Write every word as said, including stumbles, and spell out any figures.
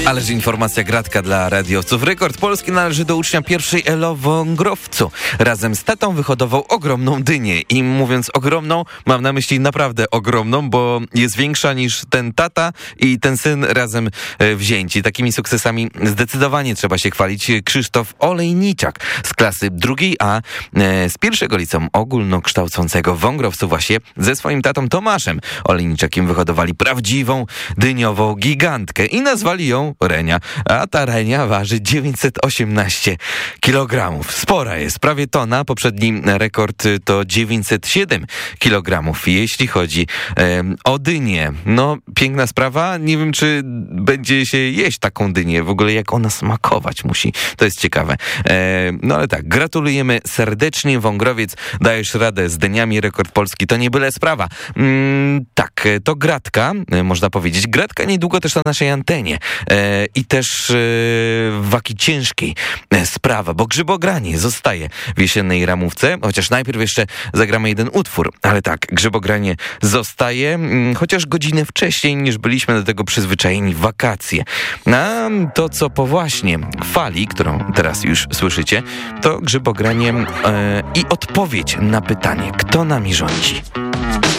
Ależ informacja gratka dla radiowców. Rekord Polski należy do ucznia pierwszej E L O w Wągrowcu. Razem z tatą wyhodował ogromną dynię. I mówiąc ogromną, mam na myśli naprawdę ogromną, bo jest większa niż ten tata i ten syn razem wzięci. Takimi sukcesami zdecydowanie trzeba się chwalić. Krzysztof Olejniczak z klasy drugiej A z pierwszego liceum ogólnokształcącego w Wągrowcu właśnie ze swoim tatą Tomaszem Olejniczakiem wyhodowali prawdziwą dyniową gigantkę i nazwali ją Renia, a ta Renia waży dziewięćset osiemnaście kilogramów. Spora jest, prawie tona. Poprzedni rekord to dziewięćset siedem kilogramów. Jeśli chodzi e, o dynię, no piękna sprawa. Nie wiem, czy będzie się jeść taką dynię. W ogóle jak ona smakować musi. To jest ciekawe. E, no ale tak, gratulujemy serdecznie. Wągrowiec, dajesz radę z dyniami. Rekord Polski to nie byle sprawa. Mm, tak, to gratka, można powiedzieć. Gratka niedługo też na naszej antenie. E, I też e, waki ciężkiej e, sprawa, bo Grzybogranie zostaje w jesiennej ramówce, chociaż najpierw jeszcze zagramy jeden utwór, ale tak, Grzybogranie zostaje, m, chociaż godzinę wcześniej niż byliśmy do tego przyzwyczajeni w wakacje. A to, co po właśnie fali, którą teraz już słyszycie, to Grzybogranie e, i odpowiedź na pytanie, kto nami rządzi.